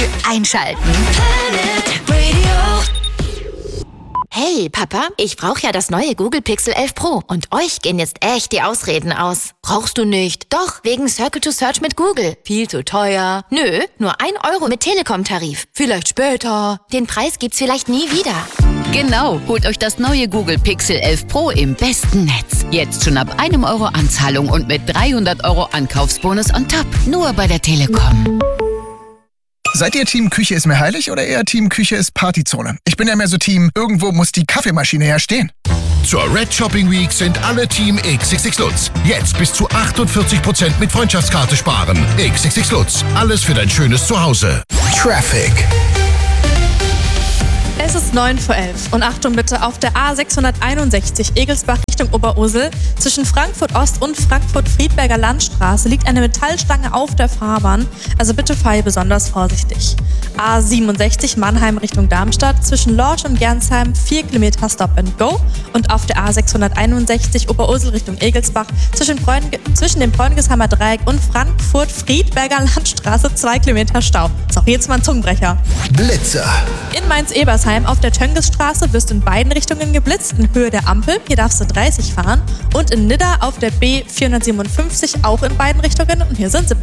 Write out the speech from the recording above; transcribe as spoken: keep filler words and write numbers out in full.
früh einschalten. Planet Radio. Hey, Papa, ich brauche ja das neue Google Pixel elf Pro und euch gehen jetzt echt die Ausreden aus. Brauchst du nicht? Doch, wegen Circle to Search mit Google. Viel zu teuer. Nö, nur ein Euro mit Telekom-Tarif. Vielleicht später. Den Preis gibt's vielleicht nie wieder. Genau, holt euch das neue Google Pixel elf Pro im besten Netz. Jetzt schon ab einem Euro Anzahlung und mit dreihundert Euro Ankaufsbonus on top. Nur bei der Telekom. Seid ihr Team Küche ist mir heilig oder eher Team Küche ist Partyzone? Ich bin ja mehr so Team, irgendwo muss die Kaffeemaschine ja stehen. Zur Red Shopping Week sind alle Team X X X Lutz. Jetzt bis zu achtundvierzig Prozent mit Freundschaftskarte sparen. X X X Lutz. Alles für dein schönes Zuhause. Traffic. Es ist neun vor elf und Achtung bitte, auf der A sechshunderteinundsechzig Egelsbach Richtung Oberursel zwischen Frankfurt Ost und Frankfurt-Friedberger Landstraße liegt eine Metallstange auf der Fahrbahn, also bitte fahr hier besonders vorsichtig. A siebenundsechzig Mannheim Richtung Darmstadt zwischen Lorsch und Gernsheim vier Kilometer Stop and Go und auf der A sechshunderteinundsechzig Oberursel Richtung Egelsbach zwischen, Freund, zwischen dem Bräunigesheimer Dreieck und Frankfurt-Friedberger Landstraße zwei Kilometer Stau. So, jetzt mal ein Zungenbrecher. Blitzer. In Mainz-Ebersheim auf der Töngesstraße wirst du in beiden Richtungen geblitzt, in Höhe der Ampel, hier darfst du dreißig fahren, und in Nidda auf der B vierhundertsiebenundfünfzig auch in beiden Richtungen und hier sind siebzig.